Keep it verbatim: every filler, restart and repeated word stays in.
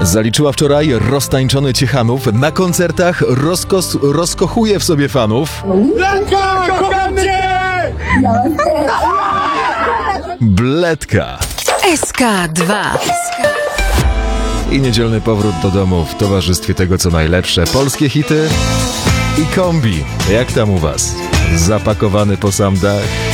Zaliczyła wczoraj roztańczony Ciechanów. Na koncertach rozkos, rozkochuje w sobie fanów. Bledka, kocham cię! Bledka. S K dwa. I niedzielny powrót do domu w towarzystwie tego, co najlepsze. Polskie hity i kombi. Jak tam u was? Zapakowany po sam dach?